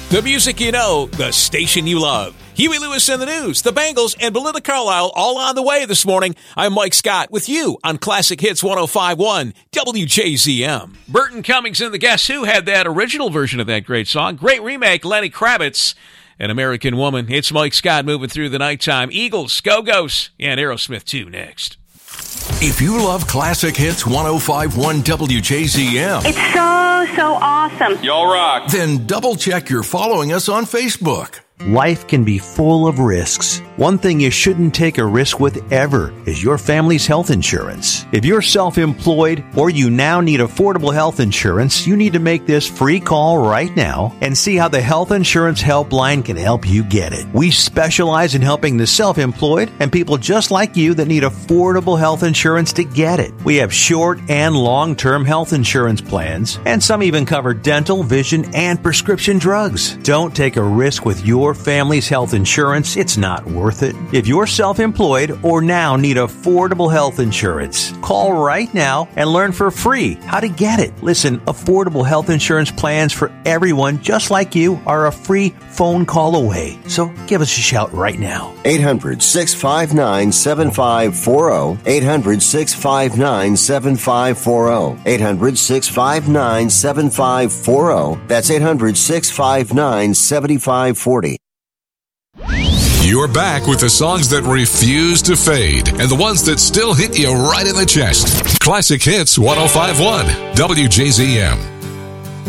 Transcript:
The music you know, the station you love. Huey Lewis and the News, the Bengals, and Belinda Carlisle all on the way this morning. I'm Mike Scott with you on Classic Hits 105.1 WJZM. Burton Cummings and the Guess Who had that original version of that great song. Great remake, Lenny Kravitz, An American Woman. It's Mike Scott moving through the nighttime. Eagles, Go-Go's, and Aerosmith too next. If you love Classic Hits 105.1 WJZM, it's so awesome. Y'all rock. Then double check you're following us on Facebook. Life can be full of risks. One thing you shouldn't take a risk with ever is your family's health insurance. If you're self-employed or you now need affordable health insurance, you need to make this free call right now and see how the Health Insurance Helpline can help you get it. We specialize in helping the self-employed and people just like you that need affordable health insurance to get it. We have short and long-term health insurance plans, and some even cover dental, vision, and prescription drugs. Don't take a risk with your family's health insurance. It's not worth it. If you're self-employed or now need affordable health insurance, call right now and learn for free how to get it. Listen, affordable health insurance plans for everyone just like you are a free phone call away. So give us a shout right now. 800-659-7540. 800-659-7540. 800-659-7540. That's 800-659-7540. You're back with the songs that refuse to fade and the ones that still hit you right in the chest. Classic Hits 105.1 WJZM.